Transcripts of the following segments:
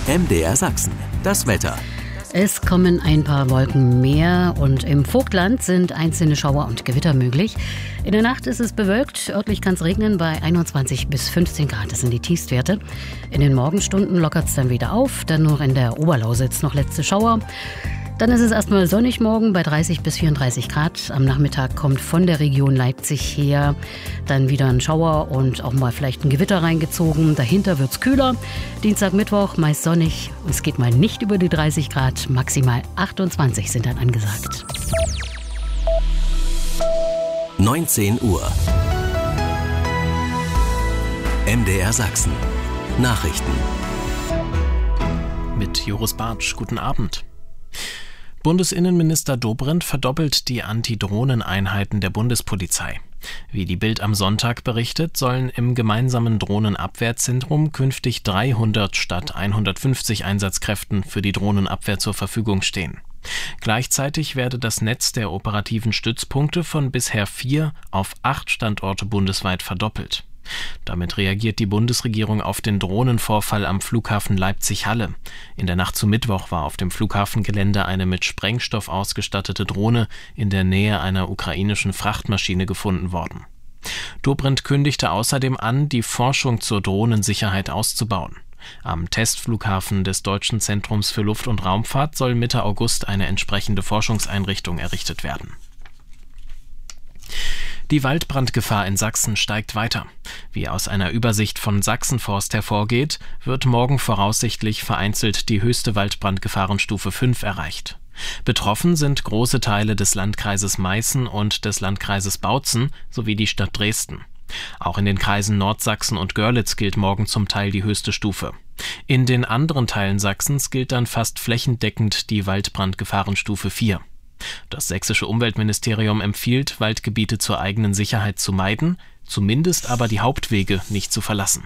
MDR Sachsen, das Wetter. Es kommen ein paar Wolken mehr und im Vogtland sind einzelne Schauer und Gewitter möglich. In der Nacht ist es bewölkt, örtlich kann es regnen bei 21 bis 15 Grad, das sind die Tiefstwerte. In den Morgenstunden lockert es dann wieder auf, dann nur in der Oberlausitz noch letzte Schauer. Dann ist es erstmal sonnig morgen bei 30 bis 34 Grad. Am Nachmittag kommt von der Region Leipzig her dann wieder ein Schauer und auch mal vielleicht ein Gewitter reingezogen. Dahinter wird's kühler. Dienstag, Mittwoch meist sonnig. Es geht mal nicht über die 30 Grad. Maximal 28 sind dann angesagt. 19 Uhr. MDR Sachsen. Nachrichten. Mit Joris Bartsch. Guten Abend. Bundesinnenminister Dobrindt verdoppelt die Anti-Drohnen-Einheiten der Bundespolizei. Wie die Bild am Sonntag berichtet, sollen im gemeinsamen Drohnenabwehrzentrum künftig 300 statt 150 Einsatzkräften für die Drohnenabwehr zur Verfügung stehen. Gleichzeitig werde das Netz der operativen Stützpunkte von bisher 4 auf 8 Standorte bundesweit verdoppelt. Damit reagiert die Bundesregierung auf den Drohnenvorfall am Flughafen Leipzig-Halle. In der Nacht zu Mittwoch war auf dem Flughafengelände eine mit Sprengstoff ausgestattete Drohne in der Nähe einer ukrainischen Frachtmaschine gefunden worden. Dobrindt kündigte außerdem an, die Forschung zur Drohnensicherheit auszubauen. Am Testflughafen des Deutschen Zentrums für Luft- und Raumfahrt soll Mitte August eine entsprechende Forschungseinrichtung errichtet werden. Die Waldbrandgefahr in Sachsen steigt weiter. Wie aus einer Übersicht von Sachsenforst hervorgeht, wird morgen voraussichtlich vereinzelt die höchste Waldbrandgefahrenstufe 5 erreicht. Betroffen sind große Teile des Landkreises Meißen und des Landkreises Bautzen sowie die Stadt Dresden. Auch in den Kreisen Nordsachsen und Görlitz gilt morgen zum Teil die höchste Stufe. In den anderen Teilen Sachsens gilt dann fast flächendeckend die Waldbrandgefahrenstufe 4. Das sächsische Umweltministerium empfiehlt, Waldgebiete zur eigenen Sicherheit zu meiden, zumindest aber die Hauptwege nicht zu verlassen.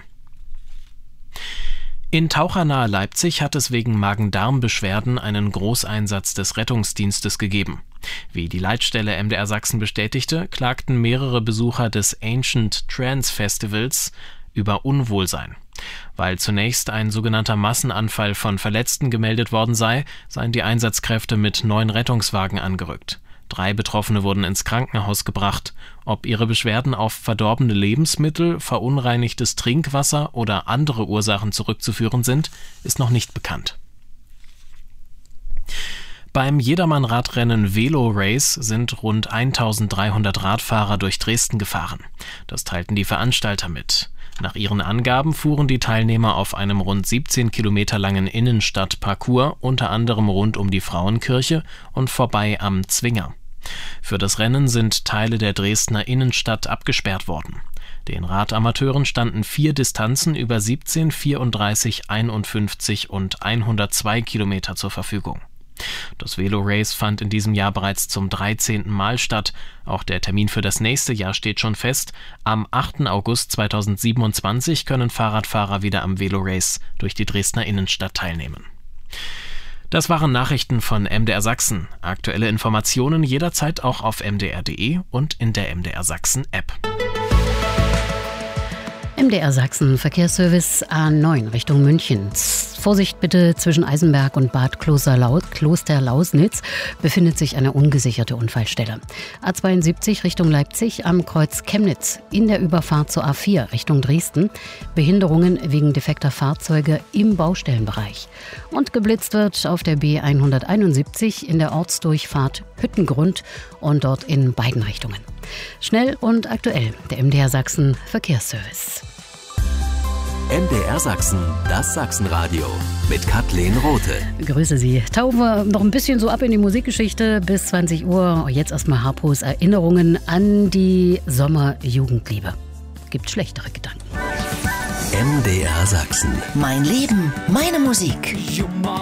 In tauchernahe Leipzig hat es wegen Magen-Darm-Beschwerden einen Großeinsatz des Rettungsdienstes gegeben. Wie die Leitstelle MDR Sachsen bestätigte, klagten mehrere Besucher des Ancient Trance Festivals über Unwohlsein. Weil zunächst ein sogenannter Massenanfall von Verletzten gemeldet worden sei, seien die Einsatzkräfte mit 9 Rettungswagen angerückt. 3 Betroffene wurden ins Krankenhaus gebracht. Ob ihre Beschwerden auf verdorbene Lebensmittel, verunreinigtes Trinkwasser oder andere Ursachen zurückzuführen sind, ist noch nicht bekannt. Beim Jedermann-Radrennen Velo Race sind rund 1300 Radfahrer durch Dresden gefahren. Das teilten die Veranstalter mit. Nach ihren Angaben fuhren die Teilnehmer auf einem rund 17 Kilometer langen Innenstadtparcours, unter anderem rund um die Frauenkirche und vorbei am Zwinger. Für das Rennen sind Teile der Dresdner Innenstadt abgesperrt worden. Den Radamateuren standen 4 Distanzen über 17, 34, 51 und 102 Kilometer zur Verfügung. Das Velo-Race fand in diesem Jahr bereits zum 13. Mal statt. Auch der Termin für das nächste Jahr steht schon fest. Am 8. August 2027 können Fahrradfahrer wieder am Velo-Race durch die Dresdner Innenstadt teilnehmen. Das waren Nachrichten von MDR Sachsen. Aktuelle Informationen jederzeit auch auf mdr.de und in der MDR Sachsen App. MDR Sachsen Verkehrsservice A9 Richtung München. Vorsicht bitte, zwischen Eisenberg und Bad Kloster-Lausnitz befindet sich eine ungesicherte Unfallstelle. A72 Richtung Leipzig am Kreuz Chemnitz in der Überfahrt zur A4 Richtung Dresden. Behinderungen wegen defekter Fahrzeuge im Baustellenbereich. Und geblitzt wird auf der B171 in der Ortsdurchfahrt Hüttengrund und dort in beiden Richtungen. Schnell und aktuell, der MDR Sachsen Verkehrsservice. MDR Sachsen, das Sachsenradio mit Kathleen Rothe. Grüße Sie. Tauchen wir noch ein bisschen so ab in die Musikgeschichte bis 20 Uhr. Jetzt erstmal Harpos Erinnerungen an die Sommerjugendliebe. Gibt schlechtere Gedanken. MDR Sachsen. Mein Leben, meine Musik.